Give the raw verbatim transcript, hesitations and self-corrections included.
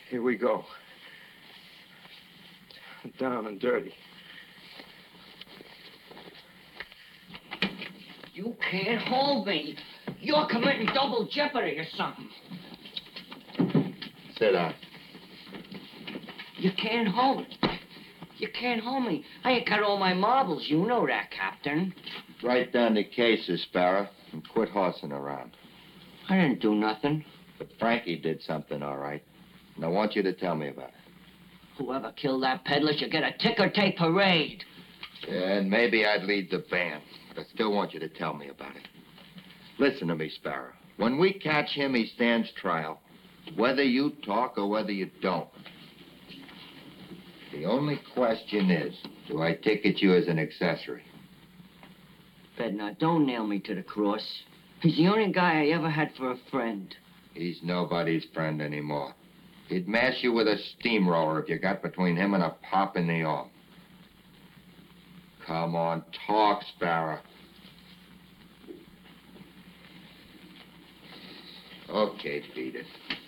Here we go. Down and dirty. You can't hold me. You're committing double jeopardy or something. Sit down. You can't hold me. You can't hold me. I ain't got all my marbles. You know that, Captain. Write down the cases, Sparrow, and quit horsing around. I didn't do nothing. But Frankie did something, all right. And I want you to tell me about it. Whoever killed that peddler should get a ticker-tape parade. Yeah, and maybe I'd lead the band. But I still want you to tell me about it. Listen to me, Sparrow. When we catch him, he stands trial. Whether you talk or whether you don't. The only question is, do I ticket you as an accessory? Bednar, don't nail me to the cross. He's the only guy I ever had for a friend. He's nobody's friend anymore. He'd mash you with a steamroller if you got between him and a pop in the arm. Come on, talk, Sparrow. Okay, beat it.